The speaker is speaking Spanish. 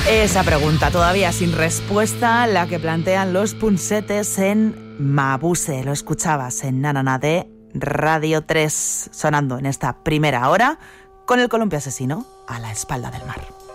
Esa pregunta todavía sin respuesta, la que plantean los Punsetes en Mabuse. Lo escuchabas en Nanana de Radio 3, sonando en esta primera hora con el columpio asesino a la espalda del mar.